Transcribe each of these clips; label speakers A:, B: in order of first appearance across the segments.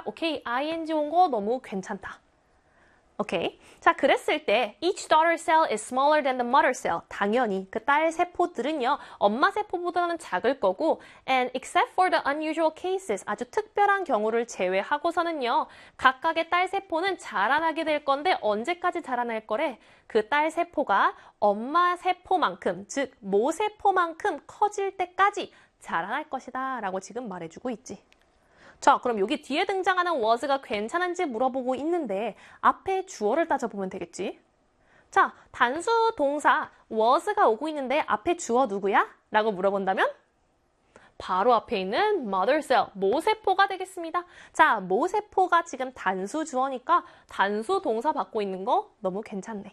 A: 오케이, ing 온 거 너무 괜찮다. 오케이. 자, 그랬을 때 each daughter cell is smaller than the mother cell. 당연히 그 딸 세포들은요. 엄마 세포보다는 작을 거고 and except for the unusual cases. 아주 특별한 경우를 제외하고서는요. 각각의 딸 세포는 자라나게 될 건데 언제까지 자라날 거래? 그 딸 세포가 엄마 세포만큼, 즉 모 세포만큼 커질 때까지 자라날 것이다 라고 지금 말해주고 있지. 자, 그럼 여기 뒤에 등장하는 was가 괜찮은지 물어보고 있는데 앞에 주어를 따져보면 되겠지. 자, 단수 동사 was가 오고 있는데 앞에 주어 누구야? 라고 물어본다면 바로 앞에 있는 mother cell, 모세포가 되겠습니다. 자, 모세포가 지금 단수 주어니까 단수 동사 받고 있는 거 너무 괜찮네.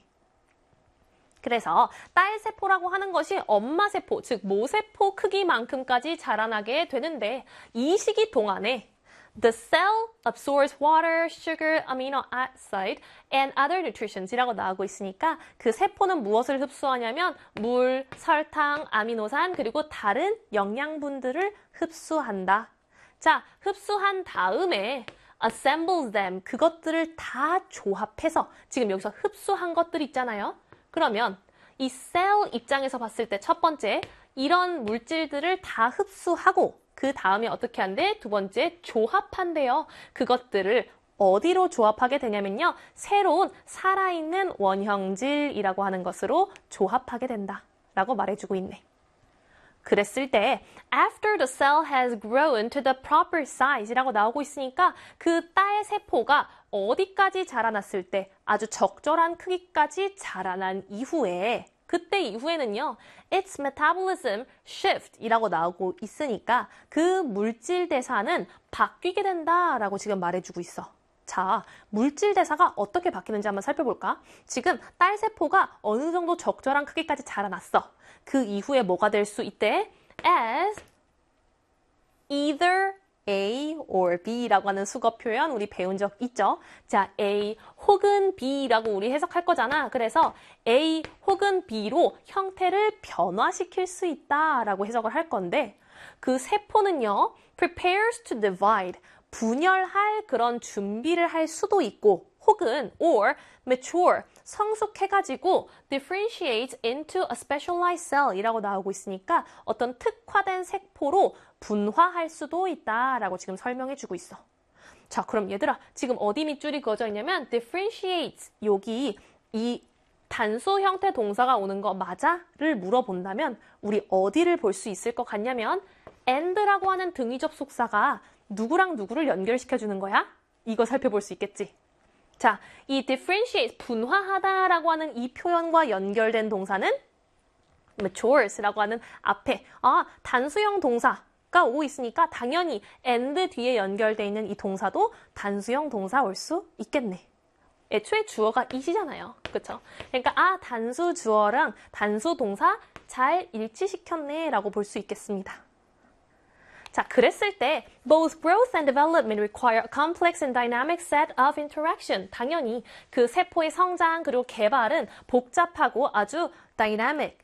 A: 그래서 딸 세포라고 하는 것이 엄마 세포, 즉 모세포 크기만큼까지 자라나게 되는데 이 시기 동안에 The cell absorbs water, sugar, amino acid, and other nutritions이라고 나오고 있으니까 그 세포는 무엇을 흡수하냐면 물, 설탕, 아미노산, 그리고 다른 영양분들을 흡수한다. 자, 흡수한 다음에 assembles them, 그것들을 다 조합해서 지금 여기서 흡수한 것들 있잖아요. 그러면 이 셀 입장에서 봤을 때 첫 번째, 이런 물질들을 다 흡수하고 그 다음에 어떻게 한대? 두 번째, 조합한대요. 그것들을 어디로 조합하게 되냐면요. 새로운 살아있는 원형질이라고 하는 것으로 조합하게 된다. 라고 말해주고 있네. 그랬을 때 after the cell has grown to the proper size이라고 나오고 있으니까 그 딸 세포가 어디까지 자라났을 때 아주 적절한 크기까지 자라난 이후에 그때 이후에는요, its metabolism shift 이라고 나오고 있으니까 그 물질 대사는 바뀌게 된다라고 지금 말해주고 있어. 자, 물질 대사가 어떻게 바뀌는지 한번 살펴볼까? 지금 딸 세포가 어느 정도 적절한 크기까지 자라났어. 그 이후에 뭐가 될 수 있대? as either A or B라고 하는 수거 표현 우리 배운 적 있죠? 자, A 혹은 B라고 우리 해석할 거잖아. 그래서 A 혹은 B로 형태를 변화시킬 수 있다라고 해석을 할 건데 그 세포는요, prepares to divide, 분열할 그런 준비를 할 수도 있고 혹은 or mature, 성숙해가지고 differentiate into a specialized cell 이라고 나오고 있으니까 어떤 특화된 세포로 분화할 수도 있다라고 지금 설명해주고 있어. 자, 그럼 얘들아, 지금 어디 밑줄이 그어져 있냐면 differentiate, 여기 이 단수 형태 동사가 오는 거 맞아?를 물어본다면 우리 어디를 볼 수 있을 것 같냐면 and라고 하는 등위 접속사가 누구랑 누구를 연결시켜주는 거야? 이거 살펴볼 수 있겠지. 자, 이 differentiate, 분화하다라고 하는 이 표현과 연결된 동사는 matures라고 하는 앞에 단수형 동사가 오고 있으니까 당연히 and 뒤에 연결돼 있는 이 동사도 단수형 동사 올 수 있겠네. 애초에 주어가 it이잖아요. 그쵸? 그러니까 단수 주어랑 단수 동사 잘 일치시켰네 라고 볼 수 있겠습니다. 자, 그랬을 때 both growth and development require a complex and dynamic set of interaction. 당연히 그 세포의 성장 그리고 개발은 복잡하고 아주 dynamic,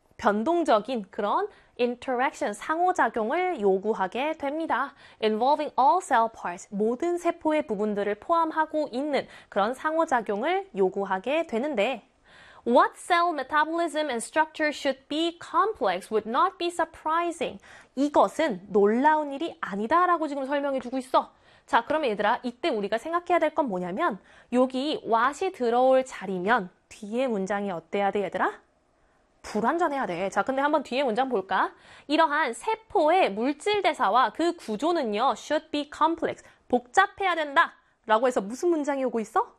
A: 변동적인 그런 interaction, 상호작용을 요구하게 됩니다. involving all cell parts, 모든 세포의 부분들을 포함하고 있는 그런 상호작용을 요구하게 되는데 What cell metabolism and structure should be complex would not be surprising. 이것은 놀라운 일이 아니다라고 지금 설명해주고 있어. 자, 그러면 얘들아, 이때 우리가 생각해야 될 건 뭐냐면 여기 what이 들어올 자리면 뒤에 문장이 어때야 돼, 얘들아? 불완전해야 돼. 자, 근데 한번 뒤에 문장 볼까? 이러한 세포의 물질 대사와 그 구조는요, should be complex. 복잡해야 된다. 라고 해서 무슨 문장이 오고 있어?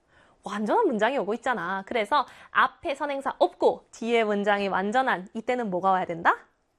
A: 완전한 문장이 오고 있잖아. 그래서 앞에 선행사 없고 뒤에 문장이 완전한 이때는 뭐가 와야 된다?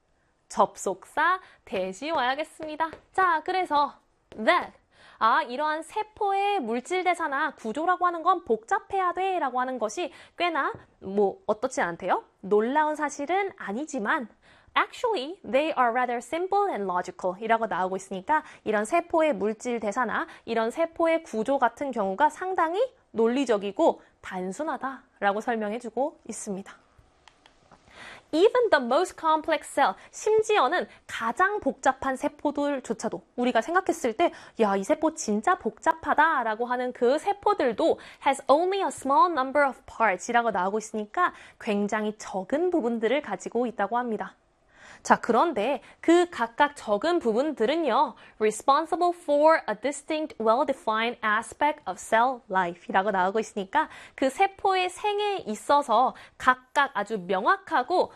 A: 접속사 대시 와야겠습니다. 자, 그래서 that 이러한 세포의 물질 대사나 구조라고 하는 건 복잡해야 돼 라고 하는 것이 꽤나 어떻지 않대요? 놀라운 사실은 아니지만 Actually, they are rather simple and logical 이라고 나오고 있으니까 이런 세포의 물질 대사나 이런 세포의 구조 같은 경우가 상당히 논리적이고 단순하다라고 설명해주고 있습니다. Even the most complex cell, 심지어는 가장 복잡한 세포들조차도 우리가 생각했을 때, 야, 이 세포 진짜 복잡하다라고 하는 그 세포들도 has only a small number of parts 이라고 나오고 있으니까 굉장히 적은 부분들을 가지고 있다고 합니다. 자, 그런데 그 각각 적은 부분들은요, responsible for a distinct, well-defined aspect of cell life 이라고 나오고 있으니까 그 세포의 생애에 있어서 각각 아주 명확하고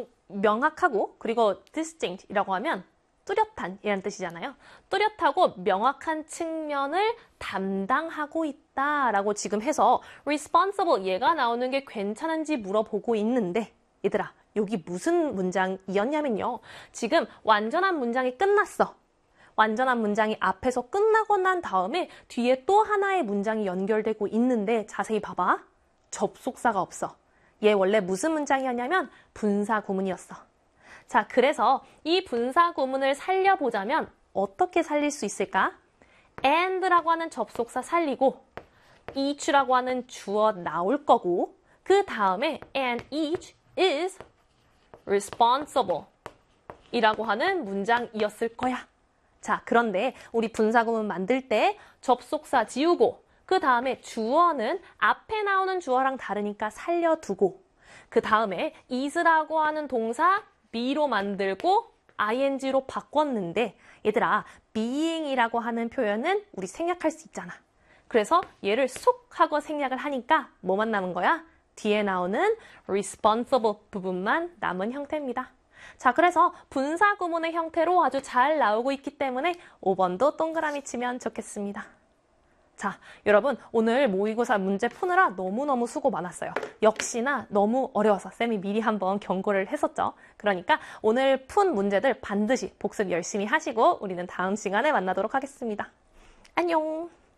A: 그리고 distinct 이라고 하면 뚜렷한 이라는 뜻이잖아요. 뚜렷하고 명확한 측면을 담당하고 있다라고 지금 해서 responsible 얘가 나오는 게 괜찮은지 물어보고 있는데 얘들아, 여기 무슨 문장이었냐면요. 지금 완전한 문장이 끝났어. 완전한 문장이 앞에서 끝나고 난 다음에 뒤에 또 하나의 문장이 연결되고 있는데 자세히 봐봐. 접속사가 없어. 얘 원래 무슨 문장이었냐면 분사 구문이었어. 자, 그래서 이 분사 구문을 살려보자면 어떻게 살릴 수 있을까? and라고 하는 접속사 살리고 each라고 하는 주어 나올 거고 그 다음에 and each is responsible 이라고 하는 문장이었을 거야. 자, 그런데 우리 분사구문 만들 때 접속사 지우고 그 다음에 주어는 앞에 나오는 주어랑 다르니까 살려두고 그 다음에 is라고 하는 동사 be로 만들고 ing로 바꿨는데 얘들아, being이라고 하는 표현은 우리 생략할 수 있잖아. 그래서 얘를 쏙 하고 생략을 하니까 뭐만 남은 거야? 뒤에 나오는 responsible 부분만 남은 형태입니다. 자, 그래서 분사 구문의 형태로 아주 잘 나오고 있기 때문에 5번도 동그라미 치면 좋겠습니다. 자, 여러분 오늘 모의고사 문제 푸느라 너무너무 수고 많았어요. 역시나 너무 어려워서 쌤이 미리 한번 경고를 했었죠. 그러니까 오늘 푼 문제들 반드시 복습 열심히 하시고 우리는 다음 시간에 만나도록 하겠습니다. 안녕!